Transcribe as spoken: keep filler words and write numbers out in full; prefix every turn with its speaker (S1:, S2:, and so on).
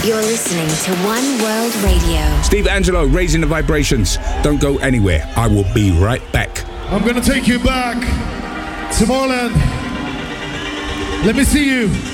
S1: You're listening to One World Radio.
S2: Steve Angello, raising the vibrations. Don't go anywhere. I will be right back.
S3: I'm gonna take you back, Tomorrowland. Let me see you.